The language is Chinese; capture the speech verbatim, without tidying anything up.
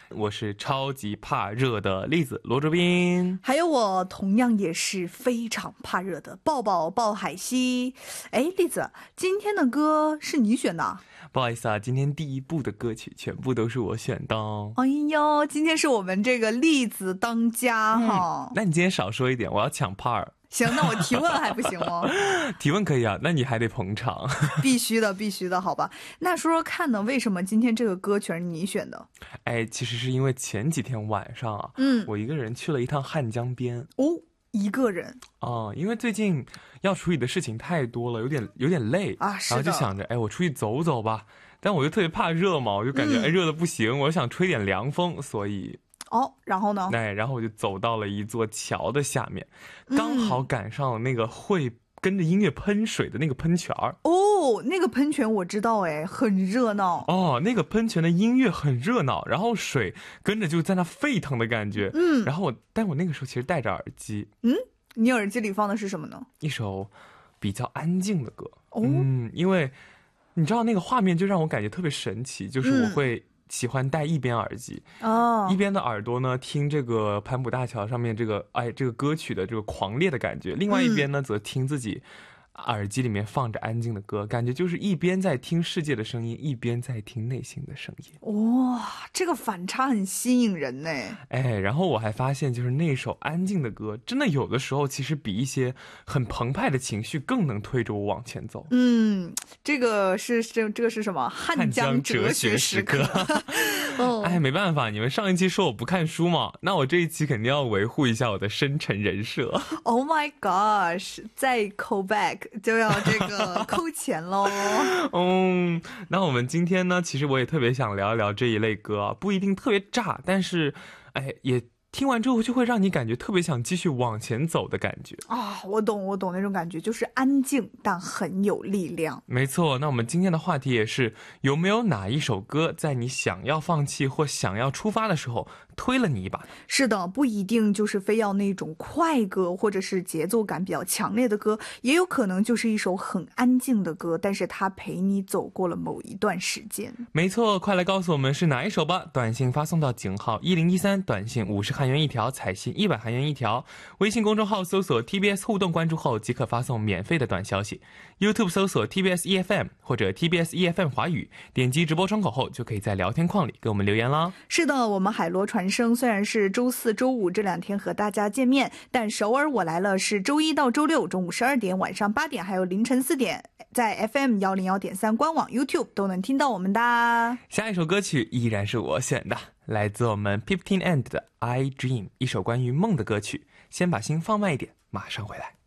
我是超级怕热的栗子罗卓斌， 还有我同样也是非常怕热的抱抱抱海西。哎，栗子，今天的歌是你选的？ 不好意思啊，今天第一部的歌曲全部都是我选的哦。 哎呦，今天是我们这个栗子当家哈、 嗯。那你今天少说一点，我要抢 part。 行，那我提问还不行吗？ 提问可以啊，那你还得捧场。 必须的，必须的，好吧。那说说看呢，为什么今天这个歌全是你选的？ 哎，其实是因为前几天晚上啊， 嗯， 我一个人去了一趟汉江边。 哦，一个人哦，因为最近要处理的事情太多了，有点有点累啊，是的。 然后就想着，哎，我出去走走吧。但我又特别怕热嘛，我就感觉、嗯、哎热的不行，我想吹点凉风，所以。 哦，然后呢？ 哎，然后我就走到了一座桥的下面，刚好赶上了那个会跟着音乐喷水的那个喷泉儿。 哦，那个喷泉我知道，哎，很热闹。 哦，那个喷泉的音乐很热闹，然后水跟着就在那沸腾的感觉。 嗯， 然后我，但我那个时候其实戴着耳机。 嗯，你耳机里放的是什么呢？ 一首比较安静的歌。 哦， 嗯，因为你知道那个画面就让我感觉特别神奇，就是我会、嗯。喜欢戴一边耳机哦， 一边的耳朵呢听这个盘浦大桥上面这个哎这个歌曲的这个狂烈的感觉，另外一边呢、嗯、则听自己耳机里面放着安静的歌，感觉就是一边在听世界的声音，一边在听内心的声音。 哇，这个反差很吸引人呢。 哎，然后我还发现，就是那首安静的歌，真的有的时候其实比一些很澎湃的情绪更能推着我往前走。 嗯，这个是这这个是什么？汉江哲学时刻。 哦，哎，没办法，你们上一期说我不看书嘛，那我这一期肯定要维护一下我的深沉人设。 Oh my gosh， 再 call back。就要这个扣钱咯。 嗯，那我们今天呢，其实我也特别想聊一聊这一类歌，不一定特别炸，但是哎也听完之后就会让你感觉特别想继续往前走的感觉啊！我懂我懂那种感觉，就是安静但很有力量。 没错，那我们今天的话题也是，有没有哪一首歌在你想要放弃或想要出发的时候推了你一把？ 是的，不一定就是非要那种快歌或者是节奏感比较强烈的歌，也有可能就是一首很安静的歌，但是它陪你走过了某一段时间。 没错，快来告诉我们是哪一首吧！短信发送到井号一零一三，短信五十韩元一条，彩信一百韩元一条。微信公众号搜索 T B S 互动关注后即可发送免费的短消息。YouTube 搜索 T B S E F M 或者 T B S E F M 华语，点击直播窗口后就可以在聊天框里给我们留言啦。 是的，我们海螺传声虽然是周四周五这两天和大家见面，但首尔我来了是周一到周六中午十二点、晚上八点还有凌晨四点，在 F M 一零一点三 官网 YouTube 都能听到我们的。 下一首歌曲依然是我选的，来自我们 Fifteen and 的 I Dream， 一首关于梦的歌曲。先把心放慢一点，马上回来。